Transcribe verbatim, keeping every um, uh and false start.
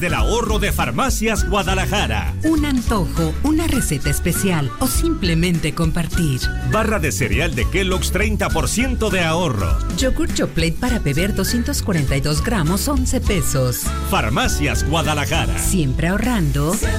Del ahorro de Farmacias Guadalajara. Un antojo, una receta especial o simplemente compartir. Barra de cereal de Kellogg's, treinta por ciento de ahorro. Yogur Chocolate para beber, doscientos cuarenta y dos gramos, once pesos. Farmacias Guadalajara. Siempre ahorrando.